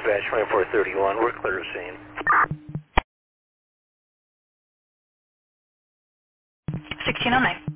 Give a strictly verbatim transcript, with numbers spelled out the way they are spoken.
dispatch twenty-four thirty-one, we're clear of scene. sixteen oh nine.